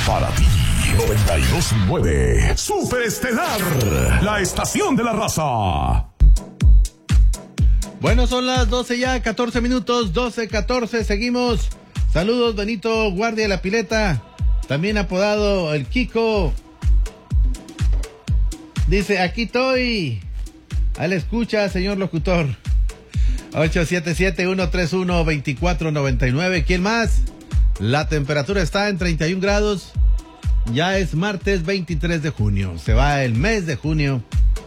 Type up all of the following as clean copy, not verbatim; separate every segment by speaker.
Speaker 1: Para ti, 92.9. Super Estelar, la estación de la raza.
Speaker 2: Bueno, son las 12 ya, 14 minutos, 12:14, seguimos. Saludos, Benito Guardia de la Pileta, también apodado el Kiko. Dice, aquí estoy. A la escucha, señor locutor. 877-131-2499. ¿Quién más? La temperatura está en 31 grados. Ya es martes 23 de junio. Se va el mes de junio.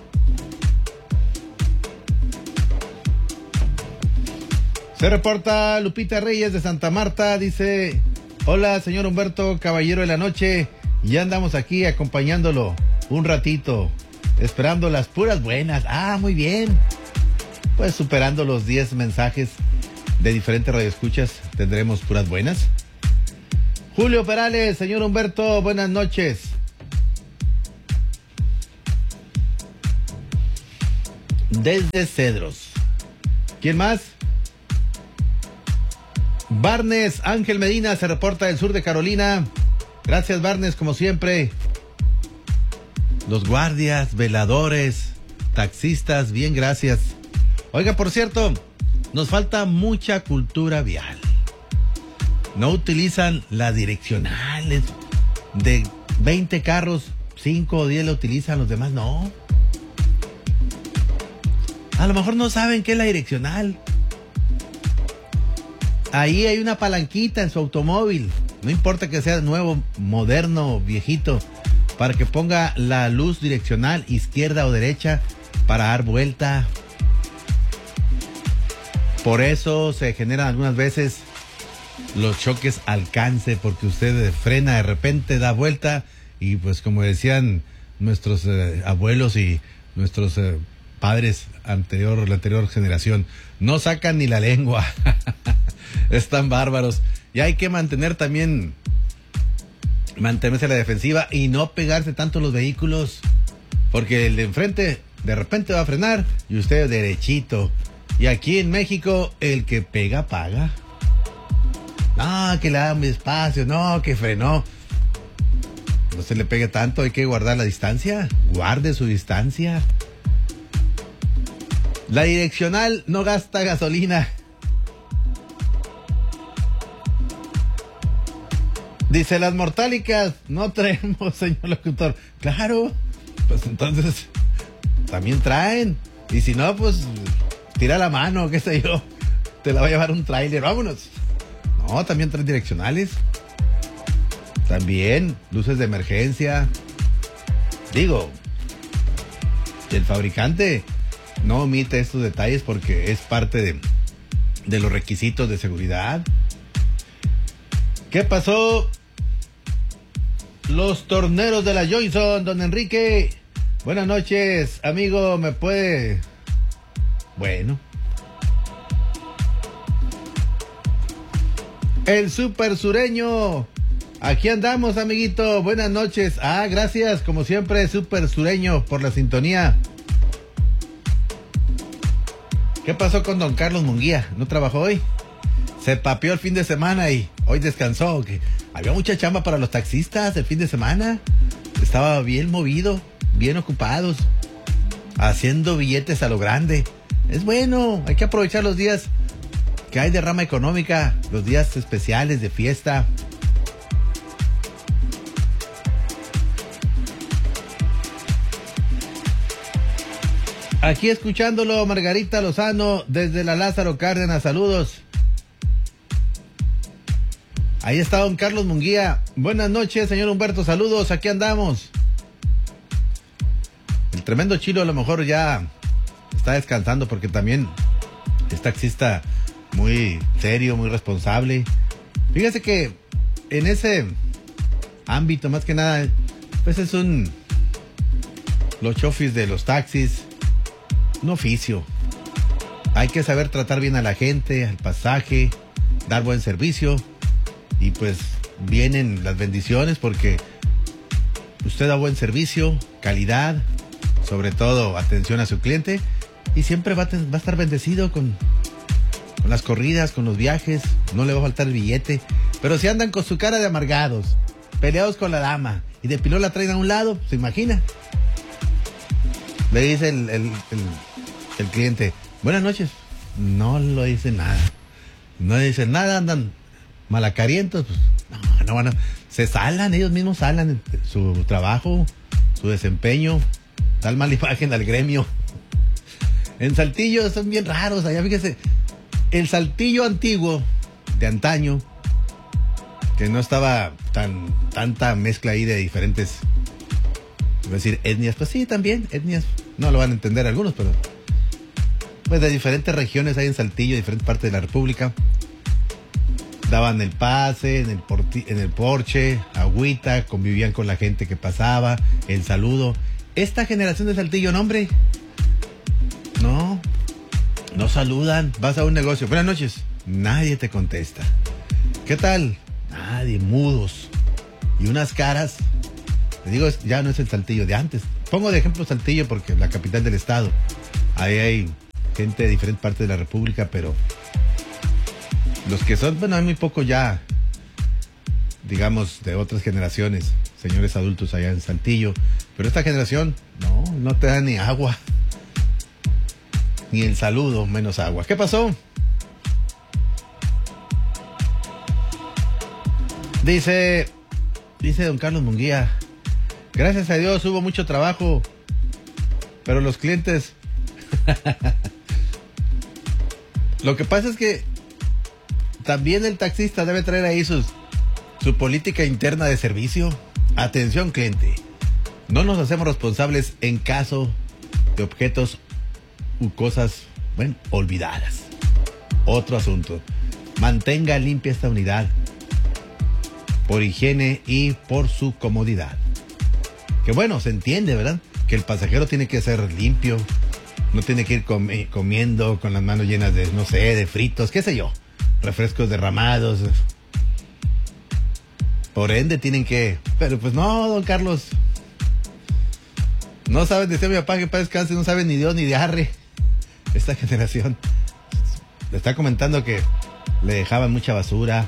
Speaker 2: Se reporta Lupita Reyes de Santa Marta. Dice, hola, señor Humberto, caballero de la noche. Ya andamos aquí acompañándolo un ratito, esperando las puras buenas. Ah, muy bien. Pues superando los 10 mensajes de diferentes radioescuchas, tendremos puras buenas. Julio Perales, señor Humberto, buenas noches. Desde Cedros. ¿Quién más? Barnes Ángel Medina se reporta del sur de Carolina. Gracias, Barnes, como siempre. Los guardias, veladores, taxistas, bien, gracias. Oiga, por cierto, nos falta mucha cultura vial. No utilizan las direccionales. De 20 carros, 5 o 10 la utilizan, los demás no. A lo mejor no saben qué es la direccional. Ahí hay una palanquita en su automóvil. No importa que sea nuevo, moderno, viejito, para que ponga la luz direccional izquierda o derecha para dar vuelta. Por eso se generan algunas veces los choques alcance, porque usted frena de repente, da vuelta y pues como decían nuestros abuelos y nuestros padres la anterior generación, no sacan ni la lengua. Están bárbaros. Y hay que mantenerse a la defensiva y no pegarse tanto los vehículos, porque el de enfrente de repente va a frenar y usted derechito. Y aquí en México, el que pega, paga. No, que le da un espacio, no, que frenó. No se le pegue tanto, hay que guardar la distancia. Guarde su distancia. La direccional no gasta gasolina. Dice, las mortálicas no traemos, señor locutor. Claro, pues entonces también traen. Y si no, pues tira la mano, qué sé yo. Te la va a llevar un tráiler, vámonos. No, también traen direccionales. También luces de emergencia. Digo, el fabricante no omite estos detalles porque es parte de los requisitos de seguridad. ¿Qué pasó? Los torneros de la Johnson, don Enrique. Buenas noches, amigo, ¿me puede? Bueno. El super sureño. Aquí andamos, amiguito. Buenas noches. Ah, gracias, como siempre, super sureño, por la sintonía. ¿Qué pasó con don Carlos Munguía? ¿No trabajó hoy? Se papeó el fin de semana y hoy descansó. Que había mucha chamba para los taxistas el fin de semana. Estaba bien movido, bien ocupados, haciendo billetes a lo grande. Es bueno, hay que aprovechar los días que hay de rama económica, los días especiales de fiesta. Aquí escuchándolo, Margarita Lozano, desde la Lázaro Cárdenas, saludos. Ahí está don Carlos Munguía. Buenas noches, señor Humberto, saludos, aquí andamos. El tremendo Chilo a lo mejor ya está descansando porque también es taxista muy serio, muy responsable. Fíjese que en ese ámbito, más que nada, pues es los chofis de los taxis, un oficio. Hay que saber tratar bien a la gente, al pasaje, dar buen servicio. Y pues vienen las bendiciones porque usted da buen servicio, calidad, sobre todo atención a su cliente, y siempre va a estar bendecido con las corridas, con los viajes. No le va a faltar el billete. Pero si andan con su cara de amargados, peleados con la dama, y de pilón la traen a un lado, ¿se imagina? Le dice el cliente, buenas noches. No lo dice nada. No dice nada, andan malacarientos. Pues, no van a... Se salan, ellos mismos salan su trabajo, su desempeño. Tal mala imagen al gremio. En Saltillo son bien raros. Allá fíjese, el Saltillo antiguo, de antaño, que no estaba tanta mezcla ahí de diferentes, es decir, etnias. Pues sí, también, etnias. No lo van a entender algunos, pero pues de diferentes regiones hay en Saltillo, diferentes partes de la República. Daban el pase en el porche, agüita, convivían con la gente que pasaba, el saludo. Esta generación de Saltillo, no, hombre, no saludan. Vas a un negocio, buenas noches, nadie te contesta. ¿Qué tal? Nadie, mudos. Y unas caras, les digo, ya no es el Saltillo de antes. Pongo de ejemplo Saltillo porque es la capital del estado. Ahí hay gente de diferentes partes de la República, pero los que son, bueno, hay muy poco ya, digamos, de otras generaciones, señores adultos allá en Saltillo. Pero esta generación, no te da ni agua. Ni el saludo, menos agua. ¿Qué pasó? Dice don Carlos Munguía, gracias a Dios hubo mucho trabajo, pero los clientes... Lo que pasa es que también el taxista debe traer ahí su política interna de servicio. Atención, cliente, no nos hacemos responsables en caso de objetos u cosas, bueno, olvidadas. Otro asunto, mantenga limpia esta unidad por higiene y por su comodidad. Que bueno, se entiende, ¿verdad? Que el pasajero tiene que ser limpio, no tiene que ir comiendo con las manos llenas de, no sé, de fritos, qué sé yo, refrescos derramados. Por ende tienen que... Pero pues no, don Carlos. No saben, decía mi papá, que para descanse, no saben ni Dios ni de arre. Esta generación le está comentando que le dejaban mucha basura.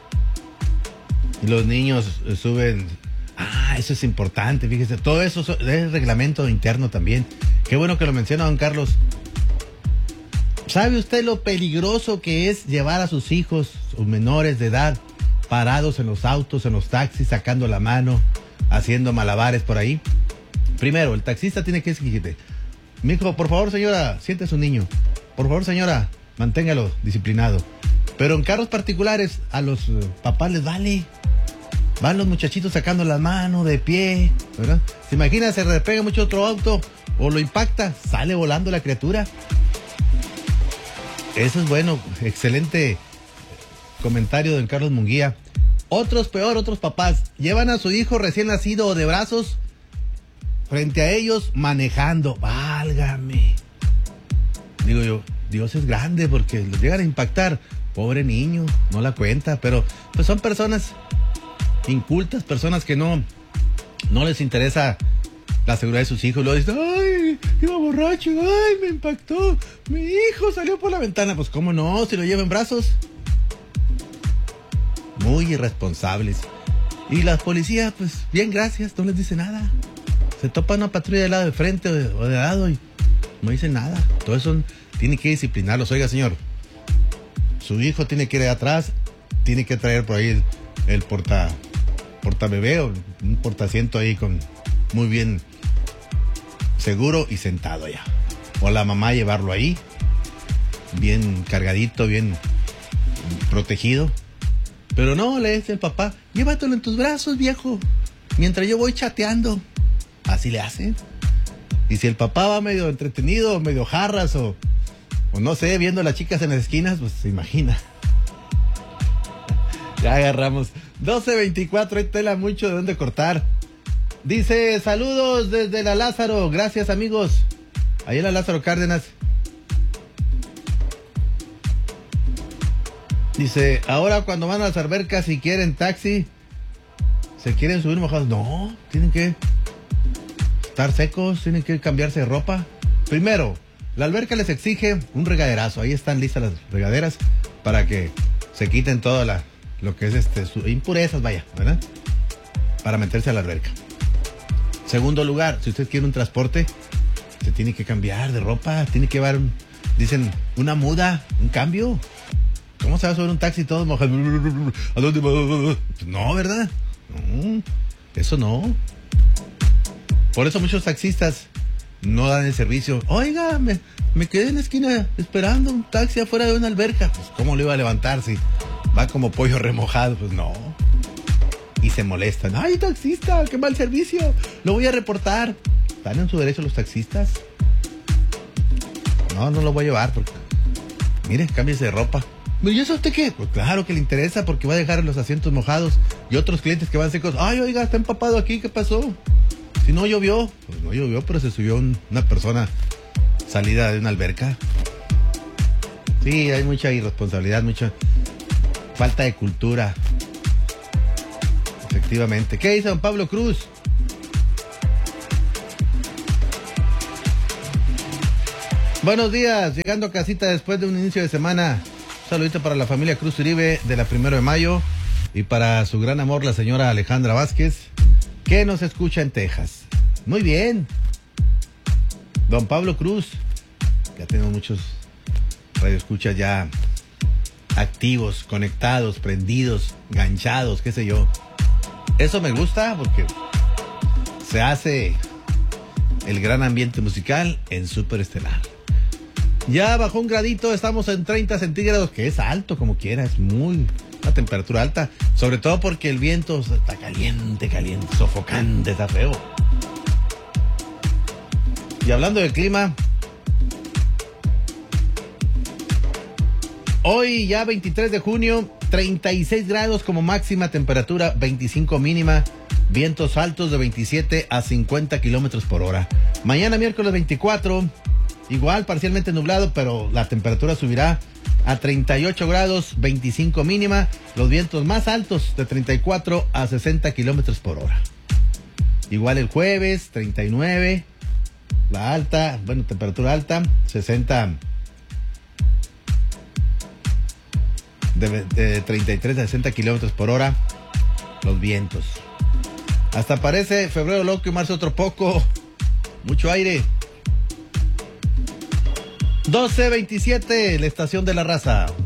Speaker 2: Y los niños suben... eso es importante, fíjese. Todo eso es reglamento interno también. Qué bueno que lo menciona don Carlos. ¿Sabe usted lo peligroso que es llevar a sus hijos, sus menores de edad, parados en los autos, en los taxis, sacando la mano, haciendo malabares por ahí? Primero, el taxista tiene que exigirte: mijo, por favor, señora, siente a su niño. Por favor, señora, manténgalo disciplinado. Pero en carros particulares, a los papás les vale. Van los muchachitos sacando la mano de pie, ¿verdad? ¿Se imagina? Se repega mucho otro auto o lo impacta, sale volando la criatura. Eso es bueno, excelente comentario de don Carlos Munguía. Otros peor, otros papás llevan a su hijo recién nacido o de brazos frente a ellos manejando. Válgame. Digo yo, Dios es grande porque los llegan a impactar. Pobre niño, no la cuenta, pero pues son personas incultas, personas que no les interesa la seguridad de sus hijos. Luego dicen, ay, iba borracho, ay, me impactó, mi hijo salió por la ventana. Pues cómo no, si lo lleva en brazos. Muy irresponsables. Y las policías, pues bien, gracias, no les dice nada. Se topa una patrulla del lado de frente o de lado y no dicen nada. Todo eso tiene que disciplinarlos. Oiga, señor, su hijo tiene que ir atrás, tiene que traer por ahí el porta bebé o un portaasiento ahí con muy bien seguro y sentado ya. O la mamá llevarlo ahí, bien cargadito, bien protegido. Pero no, le dice el papá, llévatelo en tus brazos, viejo, mientras yo voy chateando. Así le hacen. Y si el papá va medio entretenido, medio jarras o no sé, viendo a las chicas en las esquinas, pues se imagina. Ya agarramos. 12:24, hay tela mucho de dónde cortar. Dice, saludos desde la Lázaro. Gracias, amigos. Ahí en la Lázaro Cárdenas. Dice, ahora cuando van a las albercas y quieren taxi, se quieren subir mojados. No, tienen que estar secos, tienen que cambiarse de ropa. Primero, la alberca les exige un regaderazo. Ahí están listas las regaderas para que se quiten toda lo que es impurezas, vaya, ¿verdad? para meterse a la alberca. Segundo lugar, si usted quiere un transporte, se tiene que cambiar de ropa, tiene que llevar, dicen, una muda, un cambio. ¿Cómo se va a subir un taxi todo mojado? ¿A dónde va? No, ¿verdad? No, eso no. Por eso muchos taxistas no dan el servicio. Oiga, me quedé en la esquina esperando un taxi afuera de una alberca. Pues, ¿cómo lo iba a levantar si va como pollo remojado? Pues no. Y se molestan. ¡Ay, taxista! ¡Qué mal servicio! Lo voy a reportar. ¿Están en su derecho los taxistas? No lo voy a llevar porque... Mire, cámbiese de ropa. ¿Y eso a usted qué? Pues claro que le interesa porque va a dejar los asientos mojados y otros clientes que van secos. ¡Ay, oiga, está empapado aquí! ¿Qué pasó? Si no llovió. Pues no llovió, pero se subió una persona salida de una alberca. Sí, hay mucha irresponsabilidad, mucha falta de cultura. Efectivamente. ¿Qué dice don Pablo Cruz? Buenos días, llegando a casita después de un inicio de semana. Un saludito para la familia Cruz Uribe de la 1 de mayo y para su gran amor, la señora Alejandra Vázquez, que nos escucha en Texas. Muy bien. Don Pablo Cruz, ya tenemos muchos radioescuchas ya activos, conectados, prendidos, ganchados, qué sé yo. Eso me gusta porque se hace el gran ambiente musical en Superestelar. Ya bajó un gradito, estamos en 30 centígrados, que es alto como quiera, es muy una temperatura alta, sobre todo porque el viento está caliente, sofocante, está feo. Y hablando del clima, hoy ya 23 de junio, 36 grados como máxima temperatura, 25 mínima, vientos altos de 27 a 50 kilómetros por hora. Mañana miércoles 24, igual parcialmente nublado, pero la temperatura subirá a 38 grados, 25 mínima, los vientos más altos de 34 a 60 kilómetros por hora. Igual el jueves, 39, la alta, bueno, temperatura alta, 60 de 33 a 60 kilómetros por hora, los vientos. Hasta parece febrero loco y marzo otro poco, mucho aire. 12:27, la estación de la raza.